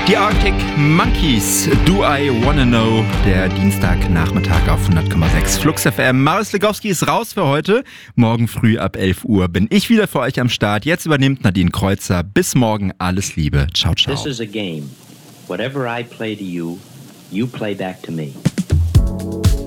Die Arctic Monkeys, Do I Wanna Know, der Dienstagnachmittag auf 100,6 Flux FM. Marius Legowski ist raus für heute. Morgen früh ab 11 Uhr bin ich wieder für euch am Start. Jetzt übernimmt Nadine Kreuzer. Bis morgen, alles Liebe. Ciao, ciao. This is a game. Whatever I play to you, you play back to me.